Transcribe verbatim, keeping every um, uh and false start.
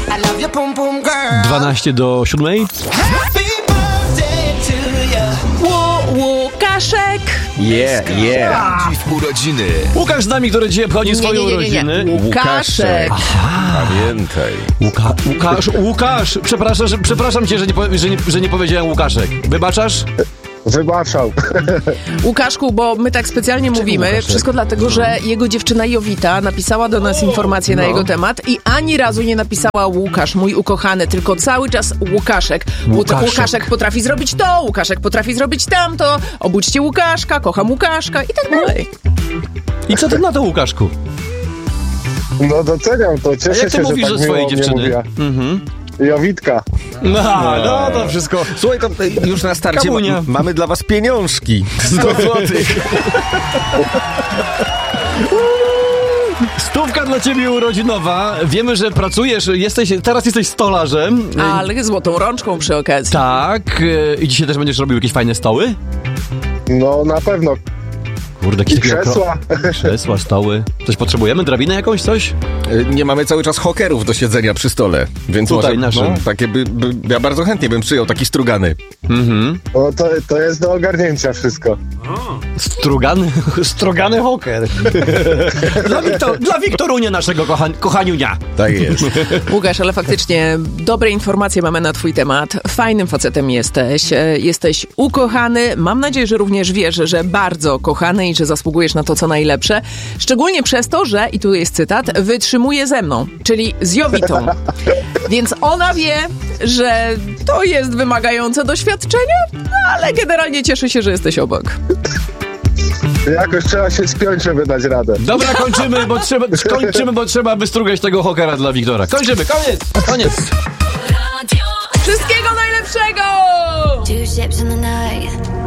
dwanaście do siódmej. Ł- Łukaszek! Yeah, yeah. W urodziny. Łukasz z nami, który dzisiaj obchodzi Nie, swoje nie, nie, nie, nie. urodziny. Łukaszek. Pamiętaj. Łuka, Łukasz, Łukasz, przepraszam, że, przepraszam cię, że nie, powie- że, nie, że nie powiedziałem Łukaszek. Wybaczasz? Wybaczał. Łukaszku, bo my tak specjalnie mówimy, Łukaszek? wszystko dlatego, że jego dziewczyna Jowita napisała do nas informacje na jego temat i ani razu nie napisała Łukasz, mój ukochany, tylko cały czas Łukaszek. Łu- Łukaszek. Łukaszek potrafi zrobić to, Łukaszek potrafi zrobić tamto, obudźcie Łukaszka, kocham Łukaszka i tak dalej. I co ty na to, Łukaszku? No doceniam to, A cieszę jak ty się, mówisz że do tak swojej miło mnie dziewczyny? mówiła. Mhm. Jowitka. No, no to wszystko. Słuchaj, to już na starcie Kamunia. ma, mamy dla was pieniążki. sto złotych. Stówka dla ciebie urodzinowa. Wiemy, że pracujesz, jesteś, teraz jesteś stolarzem. Ale złotą rączką przy okazji. Tak. e, I dzisiaj też będziesz robił jakieś fajne stoły? No na pewno. Kurde, I jakieś takie krzesła. okro- Krzesła, stoły. Coś potrzebujemy? Drabinę jakąś, coś? Nie mamy cały czas hokerów do siedzenia przy stole, więc Tutaj może, naszym. no, takie by, by, ja bardzo chętnie bym przyjął taki strugany. Mhm. No to, to jest do ogarnięcia wszystko. Strugany, strugany hoker. dla, Wiktor, dla Wiktorunia, naszego kocha, kochaniunia. Tak jest. Łukasz, ale faktycznie dobre informacje mamy na twój temat. Fajnym facetem jesteś. E, Jesteś ukochany. Mam nadzieję, że również wiesz, że bardzo kochany i że zasługujesz na to, co najlepsze. Szczególnie przez to, że, i tu jest cytat, wytrzymuje ze mną, czyli z Jowitą. Więc ona wie, że to jest wymagające doświadczenie, no, ale generalnie cieszy się, że jesteś obok. Jakoś trzeba się spiąć, żeby dać radę. Dobra, kończymy, bo trzeba, kończymy, bo trzeba wystrugać tego hokera dla Wiktora. Kończymy, koniec, koniec. Wszystkiego najlepszego! Two ships in the night.